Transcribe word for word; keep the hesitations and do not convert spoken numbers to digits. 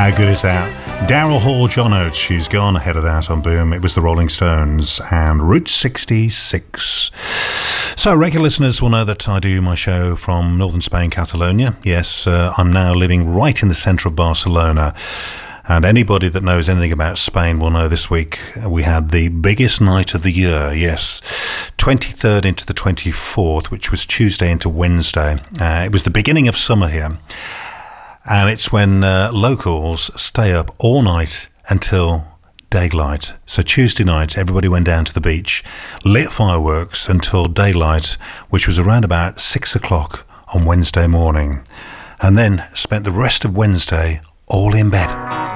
How good is that? Daryl Hall, John Oates, She's Gone. Ahead of that on Boom, it was the Rolling Stones and Route sixty-six. So regular listeners will know that I do my show from northern Spain, Catalonia. Yes, uh, I'm now living right in the centre of Barcelona. And anybody that knows anything about Spain will know this week we had the biggest night of the year, yes, twenty-third into the twenty-fourth, which was Tuesday into Wednesday. Uh, it was the beginning of summer here. And it's when uh, locals stay up all night until daylight. So Tuesday night, everybody went down to the beach, lit fireworks until daylight, which was around about six o'clock on Wednesday morning, and then spent the rest of Wednesday all in bed.